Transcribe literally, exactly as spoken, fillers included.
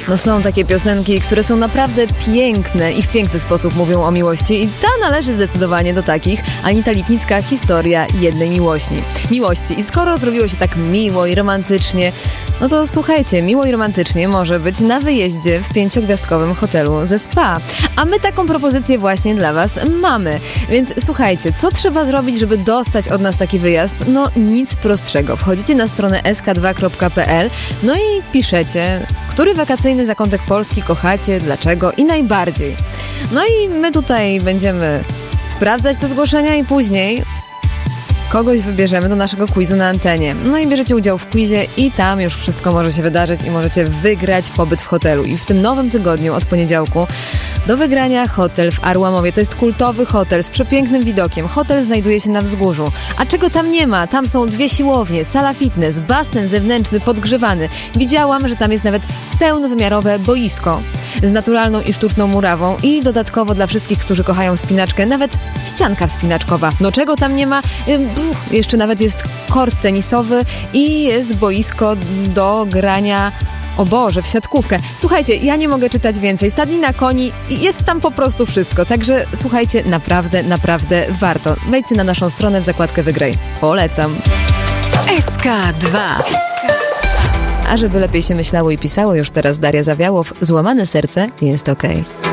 No są takie piosenki, które są naprawdę piękne i w piękny sposób mówią o miłości i ta należy zdecydowanie do takich. Anita Lipnicka, historia jednej miłości. Miłości. I skoro zrobiło się tak miło i romantycznie, no to słuchajcie, miło i romantycznie może być na wyjeździe w pięciogwiazdkowym hotelu ze spa. A my taką propozycję właśnie dla Was mamy. Więc słuchajcie, co trzeba zrobić, żeby dostać od nas taki wyjazd? No nic prostszego. Wchodzicie na stronę s k dwa kropka p l, no i piszecie, który wakacyjny zakątek Polski kochacie, dlaczego i najbardziej. No i my tutaj będziemy sprawdzać te zgłoszenia i później kogoś wybierzemy do naszego quizu na antenie. No i bierzecie udział w quizie i tam już wszystko może się wydarzyć i możecie wygrać pobyt w hotelu. I w tym nowym tygodniu od poniedziałku do wygrania hotel w Arłamowie. To jest kultowy hotel z przepięknym widokiem. Hotel znajduje się na wzgórzu. A czego tam nie ma? Tam są dwie siłownie, sala fitness, basen zewnętrzny podgrzewany. Widziałam, że tam jest nawet pełnowymiarowe boisko z naturalną i sztuczną murawą i dodatkowo dla wszystkich, którzy kochają wspinaczkę, nawet ścianka wspinaczkowa. No czego tam nie ma? Buch, jeszcze nawet jest kort tenisowy i jest boisko do grania, o Boże, w siatkówkę. Słuchajcie, ja nie mogę czytać więcej. Stadnina koni i jest tam po prostu wszystko. Także słuchajcie, naprawdę, naprawdę warto. Wejdźcie na naszą stronę w zakładkę Wygraj. Polecam. S K dwa. A żeby lepiej się myślało i pisało, już teraz Daria Zawiałow. Złamane serce jest okej.